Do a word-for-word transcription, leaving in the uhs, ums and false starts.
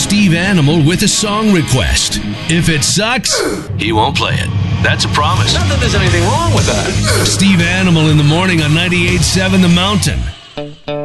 Steve Animal with a song request. If it sucks, he won't play it. That's a promise. Not that there's anything wrong with that. Steve Animal in the morning on ninety-eight point seven The Mountain.